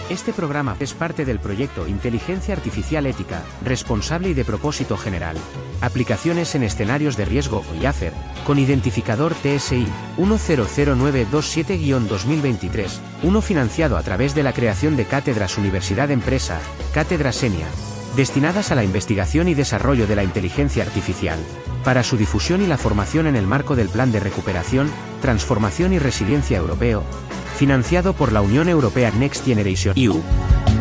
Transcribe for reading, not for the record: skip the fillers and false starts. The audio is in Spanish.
Este programa es parte del proyecto Inteligencia Artificial Ética, Responsable y de Propósito General. Aplicaciones en escenarios de riesgo o IACER, con identificador TSI 100927-2023, uno financiado a través de la creación de cátedras Universidad Empresa, Cátedra Senia, destinadas a la investigación y desarrollo de la inteligencia artificial, para su difusión y la formación en el marco del Plan de Recuperación, Transformación y Resiliencia Europeo, financiado por la Unión Europea Next Generation EU.